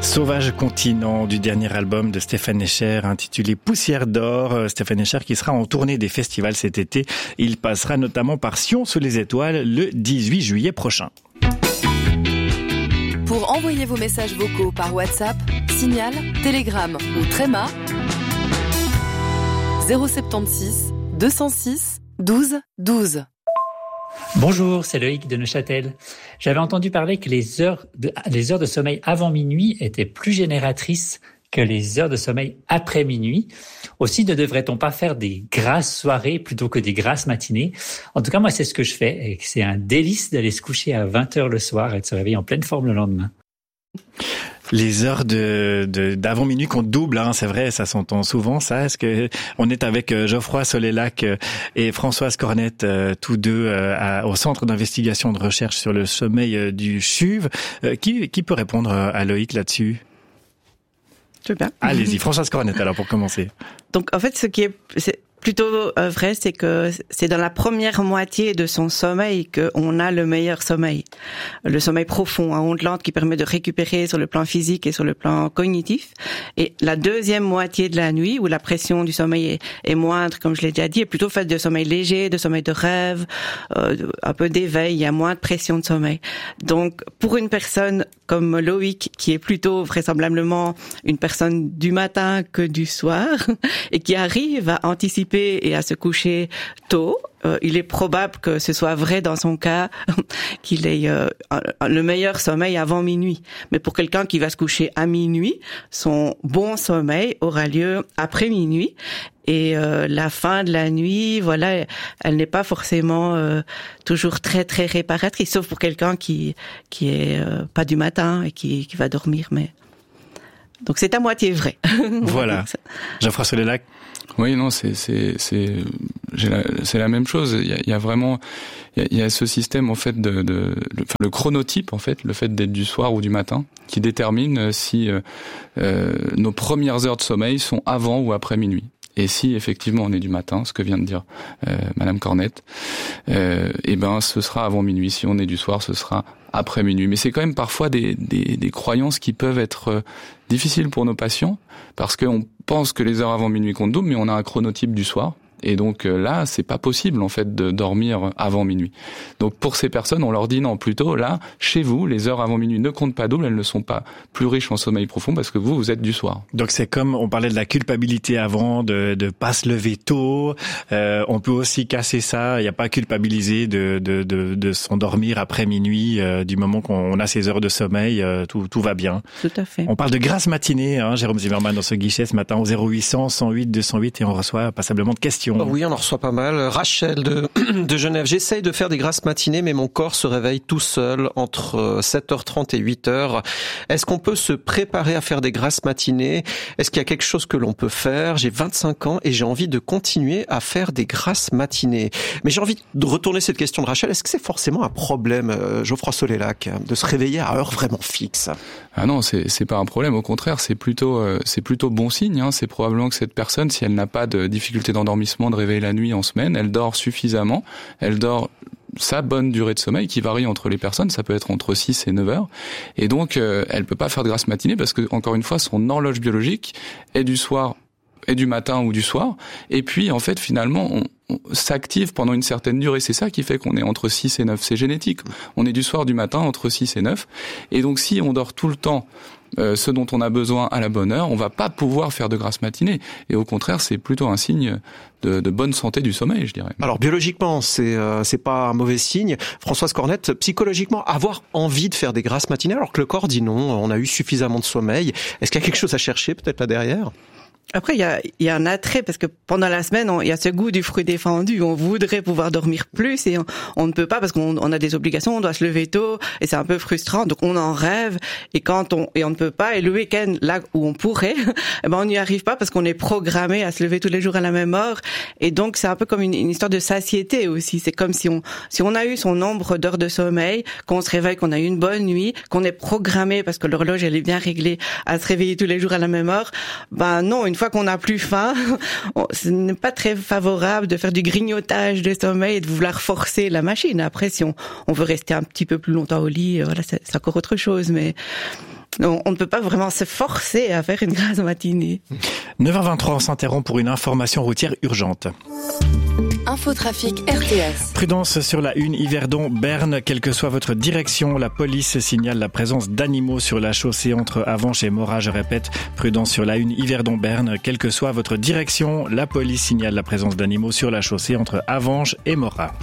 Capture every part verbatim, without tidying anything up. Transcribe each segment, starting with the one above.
Sauvage continent du dernier album de Stéphane Escher intitulé Poussière d'or. Stéphane Escher qui sera en tournée des festivals cet été. Il passera notamment par Sion sous les étoiles le dix-huit juillet prochain. Pour envoyer vos messages vocaux par WhatsApp, Signal, Telegram ou Tréma, zéro sept six deux zéro six douze douze. Bonjour, c'est Loïc de Neuchâtel. J'avais entendu parler que les heures de, les heures de sommeil avant minuit étaient plus génératrices que les heures de sommeil après minuit. Aussi, ne devrait-on pas faire des grasses soirées plutôt que des grasses matinées? En tout cas, moi, c'est ce que je fais et c'est un délice d'aller se coucher à vingt heures le soir et de se réveiller en pleine forme le lendemain. Les heures de, de d'avant minuit qu'on double, hein, c'est vrai, ça s'entend souvent. Ça, est-ce que on est avec Geoffroy Solélac et Françoise Cornette, tous deux à, au Centre d'investigation de recherche sur le sommeil du C U V. Qui qui peut répondre à Loïc là-dessus? Je veux bien. Allez-y, Françoise Cornette alors pour commencer. Donc en fait, ce qui est c'est plutôt euh, vrai, c'est que c'est dans la première moitié de son sommeil qu'on a le meilleur sommeil. Le sommeil profond, à ondes lentes, qui permet de récupérer sur le plan physique et sur le plan cognitif. Et la deuxième moitié de la nuit, où la pression du sommeil est, est moindre, comme je l'ai déjà dit, est plutôt faite de sommeil léger, de sommeil de rêve, euh, un peu d'éveil, il y a moins de pression de sommeil. Donc pour une personne comme Loïc, qui est plutôt vraisemblablement une personne du matin que du soir, et qui arrive à anticiper et à se coucher tôt, euh, il est probable que ce soit vrai dans son cas, qu'il ait euh, le meilleur sommeil avant minuit. Mais pour quelqu'un qui va se coucher à minuit, son bon sommeil aura lieu après minuit. Et euh, la fin de la nuit, voilà, elle n'est pas forcément euh, toujours très très réparatrice, sauf pour quelqu'un qui qui est euh, pas du matin et qui qui va dormir. Mais donc c'est à moitié vrai. Voilà. Geoffroy Solélac. Oui, non, c'est c'est c'est j'ai la, c'est la même chose. Il y a, il y a vraiment il y a, il y a ce système en fait de, de le, enfin, le chronotype en fait, le fait d'être du soir ou du matin, qui détermine si euh, euh, nos premières heures de sommeil sont avant ou après minuit. Et si effectivement on est du matin, ce que vient de dire euh, Madame Cornette, euh, et ben ce sera avant minuit. Si on est du soir, ce sera après minuit. Mais c'est quand même parfois des, des, des croyances qui peuvent être euh, difficiles pour nos patients, parce qu'on pense que les heures avant minuit comptent double, mais on a un chronotype du soir. Et donc euh, là, c'est pas possible en fait de dormir avant minuit. Donc pour ces personnes, on leur dit non, plutôt là, chez vous, les heures avant minuit ne comptent pas double, elles ne sont pas plus riches en sommeil profond parce que vous, vous êtes du soir. Donc c'est comme on parlait de la culpabilité avant, de de pas se lever tôt. Euh, on peut aussi casser ça. Il n'y a pas à culpabiliser de de de, de s'endormir après minuit euh, du moment qu'on a ses heures de sommeil. Euh, tout tout va bien. Tout à fait. On parle de grasse matinée, hein, Jérôme Zimmermann dans ce guichet ce matin au zéro huit cent cent huit deux cent huit et on reçoit passablement de questions. Oh oui, on en reçoit pas mal. Rachel de, de Genève. J'essaye de faire des grasses matinées, mais mon corps se réveille tout seul entre sept heures trente et huit heures. Est-ce qu'on peut se préparer à faire des grasses matinées? Est-ce qu'il y a quelque chose que l'on peut faire? J'ai vingt-cinq ans et j'ai envie de continuer à faire des grasses matinées. Mais j'ai envie de retourner cette question de Rachel. Est-ce que c'est forcément un problème, Geoffroy Solélac, de se réveiller à heure vraiment fixe? Ah non, c'est c'est pas un problème. Au contraire, c'est plutôt euh, c'est plutôt bon signe. Hein. C'est probablement que cette personne, si elle n'a pas de difficulté d'endormissement, de réveiller la nuit en semaine, elle dort suffisamment, elle dort sa bonne durée de sommeil qui varie entre les personnes, ça peut être entre six et neuf heures. Et donc, euh, elle peut pas faire de grasse matinée parce que, encore une fois, son horloge biologique est du soir et du matin ou du soir. Et puis, en fait, finalement, on, on s'active pendant une certaine durée. C'est ça qui fait qu'on est entre six et neuf. C'est génétique. On est du soir, du matin, entre six et neuf. Et donc, si on dort tout le temps Euh, ce dont on a besoin à la bonne heure, on va pas pouvoir faire de grasse matinée. Et au contraire, c'est plutôt un signe de, de bonne santé du sommeil, je dirais. Alors biologiquement, c'est euh, c'est pas un mauvais signe. Françoise Cornette, psychologiquement, avoir envie de faire des grasses matinées alors que le corps dit non, on a eu suffisamment de sommeil. Est-ce qu'il y a quelque chose à chercher peut-être là derrière? Après, il y a, il y a un attrait parce que pendant la semaine, on, il y a ce goût du fruit défendu. On voudrait pouvoir dormir plus et on, on ne peut pas parce qu'on on a des obligations. On doit se lever tôt et c'est un peu frustrant. Donc on en rêve et quand on et on ne peut pas. Et le week-end, là où on pourrait, eh ben on n'y arrive pas parce qu'on est programmé à se lever tous les jours à la même heure. Et donc c'est un peu comme une, une histoire de satiété aussi. C'est comme si on si on a eu son nombre d'heures de sommeil, qu'on se réveille, qu'on a eu une bonne nuit, qu'on est programmé parce que l'horloge elle est bien réglée à se réveiller tous les jours à la même heure. Ben non, une fois qu'on n'a plus faim, ce n'est pas très favorable de faire du grignotage de sommeil et de vouloir forcer la machine. Après, si on, on veut rester un petit peu plus longtemps au lit, voilà, c'est, c'est encore autre chose. Mais On, on ne peut pas vraiment se forcer à faire une grasse matinée. neuf heures vingt-trois, on s'interrompt pour une information routière urgente. Infotrafic R T S. Prudence sur la une Yverdon-Berne. Quelle que soit votre direction, la police signale la présence d'animaux sur la chaussée entre Avenches et Morat. Je répète, prudence sur la une Yverdon-Berne. Quelle que soit votre direction, la police signale la présence d'animaux sur la chaussée entre Avenches et Morat.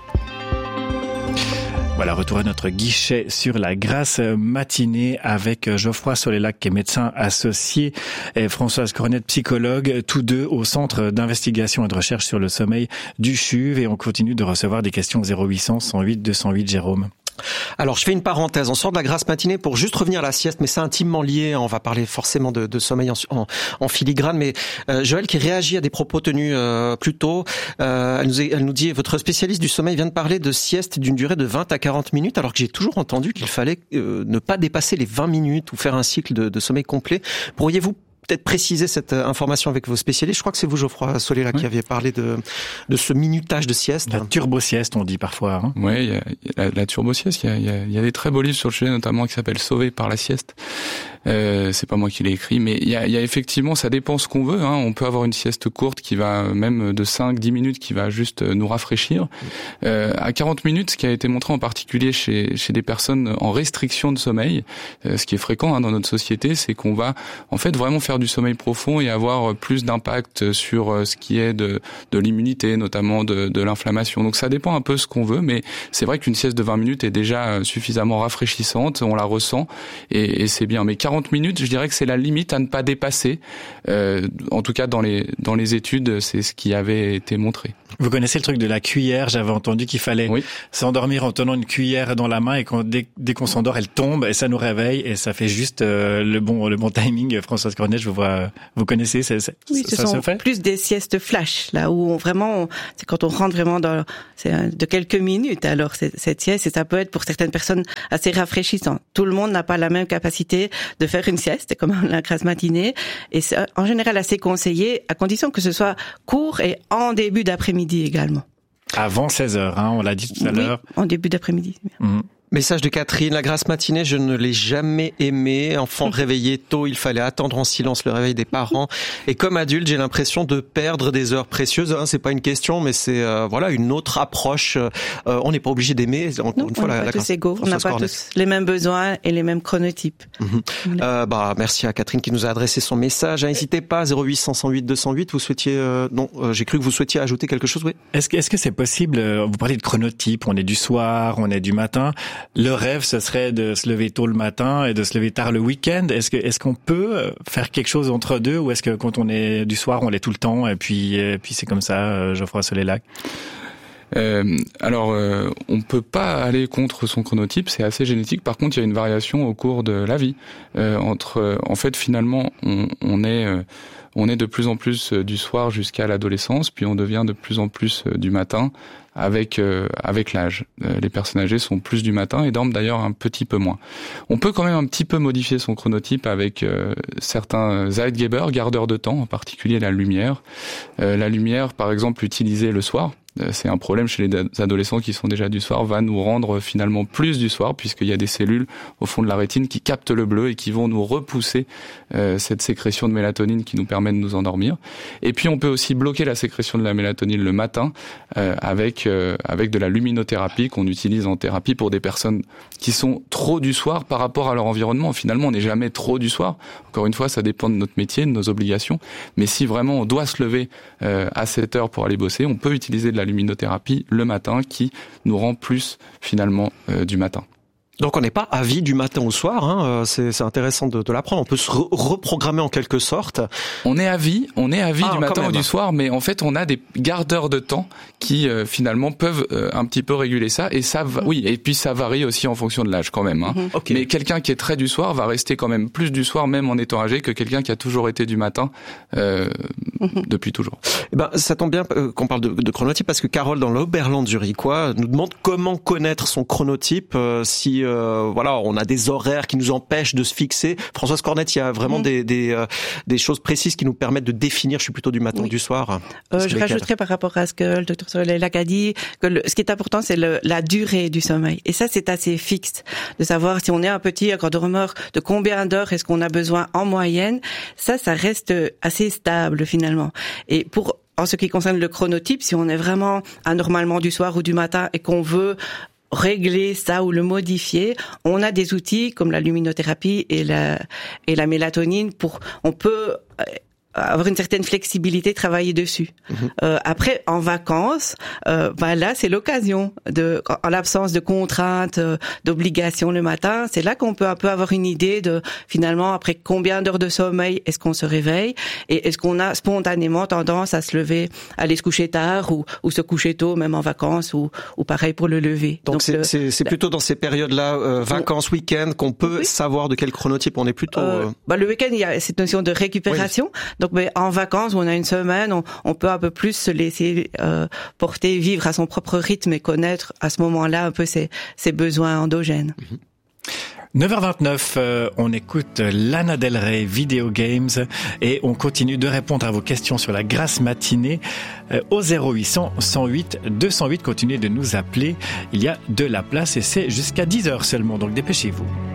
Voilà, retour à notre guichet sur la grasse matinée avec Geoffroy Solélac, qui est médecin associé, et Françoise Cornette, psychologue, tous deux au Centre d'investigation et de recherche sur le sommeil du C H U V. Et on continue de recevoir des questions zéro huit cent, cent huit, deux cent huit, Jérôme. Alors, je fais une parenthèse. On sort de la grasse matinée pour juste revenir à la sieste, mais c'est intimement lié. On va parler forcément de, de sommeil en, en, en filigrane. Mais euh, Joël, qui réagit à des propos tenus euh, plus tôt, euh, elle, nous, elle nous dit, votre spécialiste du sommeil vient de parler de sieste d'une durée de vingt à quarante minutes, alors que j'ai toujours entendu qu'il fallait euh, ne pas dépasser les vingt minutes ou faire un cycle de, de sommeil complet. Pourriez-vous peut-être préciser cette information avec vos spécialistes? Je crois que c'est vous, Geoffroy Solélac, oui, qui aviez parlé de, de ce minutage de sieste. La turbo-sieste, on dit parfois. Hein. Oui, il y a, la, la turbo-sieste, il y a, il y a, il y a des très beaux livres sur le sujet, notamment qui s'appellent Sauvé par la sieste. Euh, c'est pas moi qui l'ai écrit, mais il y a, il y a effectivement, ça dépend ce qu'on veut. Hein. On peut avoir une sieste courte qui va même de cinq à dix minutes, qui va juste nous rafraîchir. Euh, à quarante minutes, ce qui a été montré en particulier chez, chez des personnes en restriction de sommeil, euh, ce qui est fréquent hein, dans notre société, c'est qu'on va en fait vraiment faire du sommeil profond et avoir plus d'impact sur ce qui est de, de l'immunité, notamment de, de l'inflammation. Donc ça dépend un peu ce qu'on veut, mais c'est vrai qu'une sieste de vingt minutes est déjà suffisamment rafraîchissante, on la ressent et, et c'est bien. Mais quarante minutes, je dirais que c'est la limite à ne pas dépasser. Euh, en tout cas, dans les dans les études, c'est ce qui avait été montré. Vous connaissez le truc de la cuillère? J'avais entendu qu'il fallait oui. s'endormir en tenant une cuillère dans la main et quand, dès, dès qu'on s'endort, elle tombe et ça nous réveille et ça fait juste euh, le bon le bon timing. Françoise Cornet, je vous vois, vous connaissez, c'est, c'est, oui, ce ça sont se fait plus des siestes flash, là où on vraiment, c'est quand on rentre vraiment dans, c'est de quelques minutes. Alors c'est, cette sieste, et ça peut être pour certaines personnes assez rafraîchissant. Tout le monde n'a pas la même capacité de faire une sieste, comme la grasse matinée, et c'est en général assez conseillé, à condition que ce soit court et en début d'après-midi également. Avant seize heures, hein, on l'a dit tout à oui, l'heure. En début d'après-midi. Mmh. Message de Catherine, la grasse matinée, je ne l'ai jamais aimée. Enfant réveillé tôt, il fallait attendre en silence le réveil des parents. Et comme adulte, j'ai l'impression de perdre des heures précieuses. Hein, c'est pas une question, mais c'est euh, voilà une autre approche. Euh, on n'est pas obligé d'aimer. Encore non, une fois, on la, n'est pas la tous égaux. On n'a pas tous les mêmes besoins et les mêmes chronotypes. Mm-hmm. Euh, bah merci à Catherine qui nous a adressé son message. N'hésitez pas, zéro huit cent, cent huit, deux cent huit. Vous souhaitiez euh, non, euh, j'ai cru que vous souhaitiez ajouter quelque chose. Oui. Est-ce que est-ce que c'est possible? Vous parlez de chronotype. On est du soir, on est du matin. Le rêve, ce serait de se lever tôt le matin et de se lever tard le week-end. Est-ce que est-ce qu'on peut faire quelque chose entre deux ou est-ce que quand on est du soir on l'est tout le temps et puis et puis c'est comme ça, Geoffroy Solélac? Euh, alors, euh, on peut pas aller contre son chronotype, c'est assez génétique. Par contre, il y a une variation au cours de la vie. Euh, entre, en fait, finalement, on, on est euh, on est de plus en plus du soir jusqu'à l'adolescence, puis on devient de plus en plus du matin avec euh, avec l'âge. Euh, les personnes âgées sont plus du matin et dorment d'ailleurs un petit peu moins. On peut quand même un petit peu modifier son chronotype avec euh, certains Zeitgeber, gardeurs de temps, en particulier la lumière. Euh, la lumière, par exemple, utilisée le soir. C'est un problème chez les adolescents qui sont déjà du soir, va nous rendre finalement plus du soir puisqu'il y a des cellules au fond de la rétine qui captent le bleu et qui vont nous repousser euh, cette sécrétion de mélatonine qui nous permet de nous endormir. Et puis on peut aussi bloquer la sécrétion de la mélatonine le matin euh, avec euh, avec de la luminothérapie qu'on utilise en thérapie pour des personnes qui sont trop du soir par rapport à leur environnement. Finalement, on n'est jamais trop du soir. Encore une fois, ça dépend de notre métier, de nos obligations. Mais si vraiment on doit se lever euh, à sept heures pour aller bosser, on peut utiliser de la luminothérapie le matin qui nous rend plus finalement euh, du matin. Donc on n'est pas à vie du matin au soir, hein. c'est, c'est intéressant de, de l'apprendre, on peut se re- reprogrammer en quelque sorte. On est à vie, on est à vie ah, du matin ou du soir, mais en fait on a des gardeurs de temps qui euh, finalement peuvent euh, un petit peu réguler ça, et ça va, oui, et puis ça varie aussi en fonction de l'âge quand même. Hein. Mm-hmm. Okay. Mais quelqu'un qui est très du soir va rester quand même plus du soir même en étant âgé que quelqu'un qui a toujours été du matin euh, mm-hmm. depuis toujours. Eh ben, ça tombe bien euh, qu'on parle de, de chronotype parce que Carole dans l'Oberland zurichois nous demande comment connaître son chronotype euh, si euh, voilà, on a des horaires qui nous empêchent de se fixer. Françoise Cornette, il y a vraiment mmh. des des, euh, des choses précises qui nous permettent de définir. Je suis plutôt du matin, oui. du soir. Euh, je rajouterais par rapport à ce que le docteur Soleil-Lac a dit que le, ce qui est important, c'est le, la durée du sommeil. Et ça, c'est assez fixe de savoir si on est un petit, un grand dormeur, de combien d'heures est-ce qu'on a besoin en moyenne. Ça, ça reste assez stable finalement. Et pour en ce qui concerne le chronotype, si on est vraiment anormalement du soir ou du matin et qu'on veut régler ça ou le modifier, on a des outils comme la luminothérapie et la et la mélatonine pour on peut avoir une certaine flexibilité, travailler dessus. Mmh. Euh, après, en vacances, euh, bah là, c'est l'occasion de, en l'absence de contraintes, euh, d'obligations le matin, c'est là qu'on peut un peu avoir une idée de finalement après combien d'heures de sommeil est-ce qu'on se réveille et est-ce qu'on a spontanément tendance à se lever, à aller se coucher tard ou, ou se coucher tôt, même en vacances ou, ou pareil pour le lever. Donc, Donc c'est, le, c'est, c'est plutôt dans ces périodes-là, euh, vacances, week-end, qu'on peut oui. savoir de quel chronotype on est plutôt. Euh, euh... Bah le week-end, il y a cette notion de récupération. Oui. Donc, mais en vacances, où on a une semaine, on, on peut un peu plus se laisser euh, porter, vivre à son propre rythme et connaître à ce moment-là un peu ses, ses besoins endogènes. neuf heures vingt-neuf, euh, on écoute Lana Del Rey, Video Games, et on continue de répondre à vos questions sur la grasse matinée euh, au zéro huit cent, cent huit, deux cent huit. Continuez de nous appeler, il y a de la place et c'est jusqu'à dix heures seulement, donc dépêchez-vous.